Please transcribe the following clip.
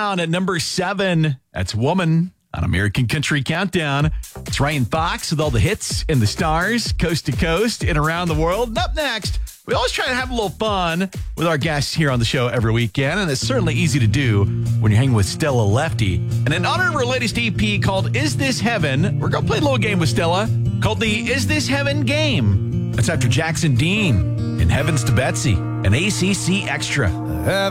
down at number 7. That's Woman on American Country Countdown. It's Ryan Fox with all the hits and the stars, coast to coast and around the world. And up next, we always try to have a little fun with our guests here on the show every weekend, and it's certainly easy to do when you're hanging with Stella Lefty. And in honor of her latest EP called Is This Heaven, we're going to play a little game with Stella called the Is This Heaven game. That's after Jackson Dean in Heavens to Betsy, an ACC Extra.